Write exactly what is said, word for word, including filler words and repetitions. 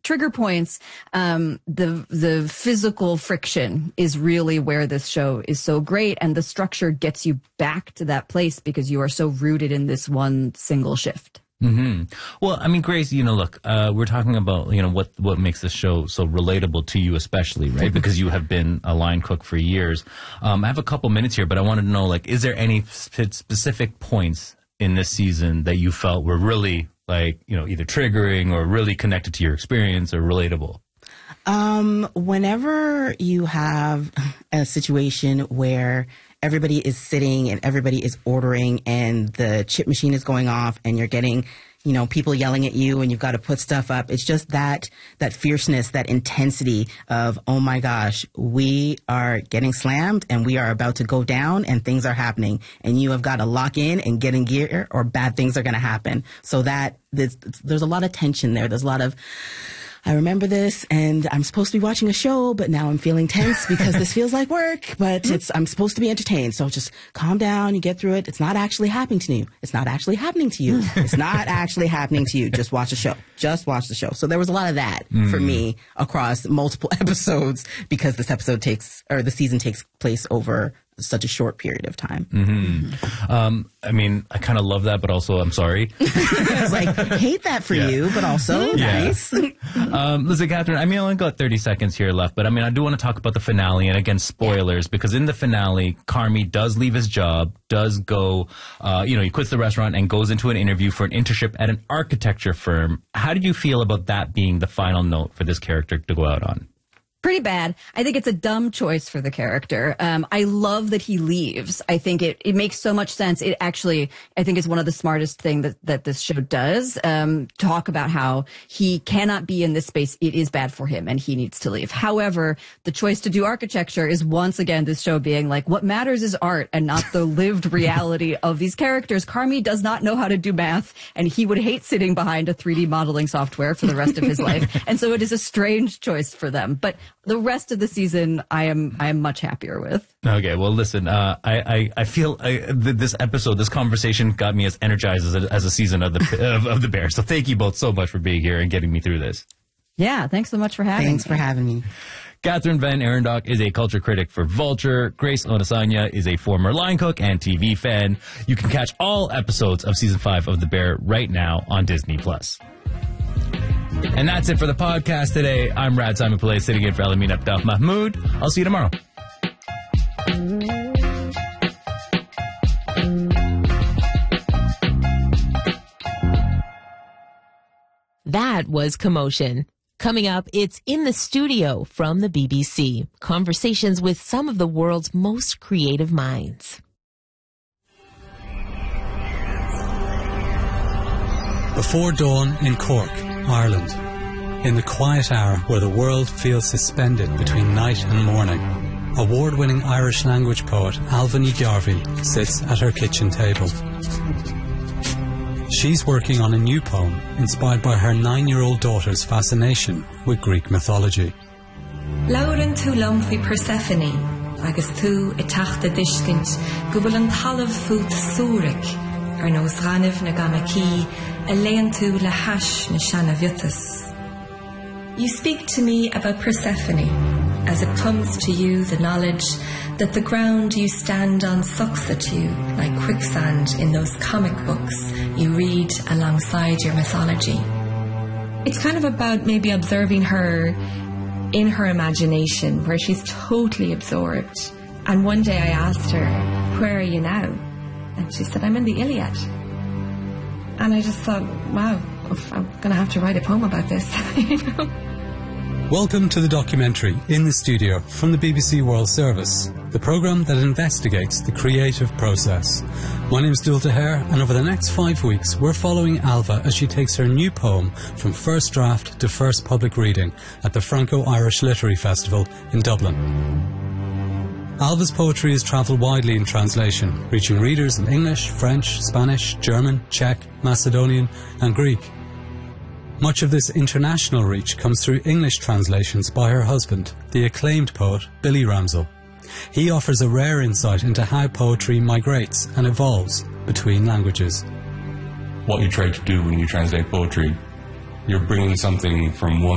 trigger points, um, the the physical friction is really where this show is so great, and the structure gets you back to that place because you are so rooted in this one single shift. Mm-hmm. Well, I mean, Grace, you know, look, uh, we're talking about, you know, what, what makes this show so relatable to you especially, right? Because you have been a line cook for years. Um, I have a couple minutes here, but I wanted to know, like, is there any sp- specific points in this season that you felt were really, like, you know, either triggering or really connected to your experience or relatable? Um, whenever you have a situation where everybody is sitting and everybody is ordering and the chip machine is going off and you're getting, you know, people yelling at you and you've got to put stuff up. It's just that, that fierceness, that intensity of, oh my gosh, we are getting slammed and we are about to go down and things are happening and you have got to lock in and get in gear or bad things are going to happen. So that there's, there's a lot of tension there. There's a lot of, I remember this and I'm supposed to be watching a show, but now I'm feeling tense because this feels like work, but it's, I'm supposed to be entertained. So just calm down, you get through it. It's not actually happening to you. It's not actually happening to you. It's not actually happening to you. Just watch the show. Just watch the show. So there was a lot of that mm. for me across multiple episodes because this episode takes, or the season takes place over such a short period of time. Mm-hmm. Um, I mean, I kind of love that, but also I'm sorry. I was like, hate that for yeah. you, but also yeah. nice. um, listen, Catherine, I mean, I only got thirty seconds here left, but I mean, I do want to talk about the finale, and again, spoilers, yeah. because in the finale, Carmy does leave his job, does go, uh, you know, he quits the restaurant and goes into an interview for an internship at an architecture firm. How did you feel about that being the final note for this character to go out on? Pretty bad. I think it's a dumb choice for the character. Um, I love that he leaves. I think it, it makes so much sense. It actually, I think is one of the smartest things that, that this show does. Um, talk about how he cannot be in this space. It is bad for him and he needs to leave. However, the choice to do architecture is once again this show being like, what matters is art and not the lived reality of these characters. Carmy does not know how to do math and he would hate sitting behind a three D modeling software for the rest of his life. And so it is a strange choice for them. But the rest of the season, I am I am much happier with. Okay, well, listen, uh, I, I I feel I, th- this episode, this conversation got me as energized as a, as a season of the of, of the Bear. So thank you both so much for being here and getting me through this. Yeah, thanks so much for having thanks me. Thanks for having me. Catherine Van Arendonk is a culture critic for Vulture. Grace Onasanya is a former line cook and T V fan. You can catch all episodes of season five of The Bear right now on Disney Plus. And that's it for the podcast today. I'm Rad Simon Pillay, sitting in for Elamin Abdel Mahmoud. I'll see you tomorrow. That was Commotion. Coming up, it's In the Studio from the B B C. Conversations with some of the world's most creative minds. Before dawn in Cork, Ireland. In the quiet hour where the world feels suspended between night and morning, award-winning Irish language poet Alvin Garvey sits at her kitchen table. She's working on a new poem inspired by her nine-year-old daughter's fascination with Greek mythology. Lauren tú lomfi Persephone, agus tú I tachta discint, gubal an talav fut súric, ar nos raniv na gamaki, a leon tú le hash na shana vyutas. You speak to me about Persephone, as it comes to you the knowledge that the ground you stand on sucks at you like quicksand in those comic books you read alongside your mythology. It's kind of about maybe observing her in her imagination, where she's totally absorbed. And one day I asked her, where are you now? And she said, I'm in the Iliad. And I just thought, wow, I'm going to have to write a poem about this. You know? Welcome to the documentary In the Studio from the B B C World Service, the programme that investigates the creative process. My name is Dul Taher, and over the next five weeks we're following Alva as she takes her new poem from first draft to first public reading at the Franco-Irish Literary Festival in Dublin. Alva's poetry has travelled widely in translation, reaching readers in English, French, Spanish, German, Czech, Macedonian and Greek. Much of this international reach comes through English translations by her husband, the acclaimed poet Billy Ramsell. He offers a rare insight into how poetry migrates and evolves between languages. What you try to do when you translate poetry, you're bringing something from one